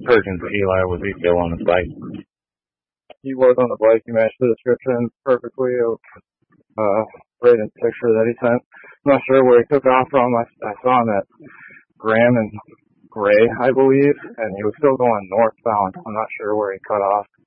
Perkins Eli, was he still on his bike? He was on the bike. He matched the description perfectly of right in the picture that he sent. I'm not sure where he took off from. I saw him at Graham and Gray, I believe, and he was still going northbound. I'm not sure where he cut off.